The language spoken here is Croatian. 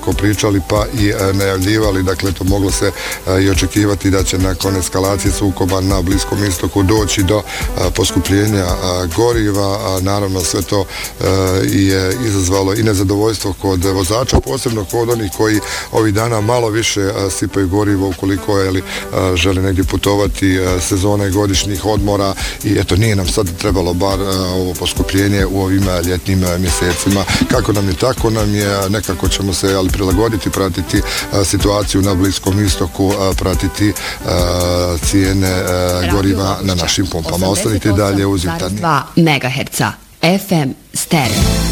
svakako pričali pa i najavljivali, dakle to moglo se i očekivati da će nakon eskalacije sukoba na Bliskom istoku doći do poskupljenja goriva. Naravno sve to je izazvalo i nezadovoljstvo kod vozača, posebno kod onih koji ovih dana malo više sipaju gorivo ukoliko žele negdje putovati, sezone godišnjih odmora i eto nije nam sad trebalo bar ovo poskupljenje u ovim ljetnim mjesecima. Kako nam je, tako nam je, nekako ćemo se prilagoditi, pratiti situaciju na Bliskom istoku, pratiti cijene goriva na našim pumpama. Ostanite dalje uz Jutarnji. 2 MHz FM stereo.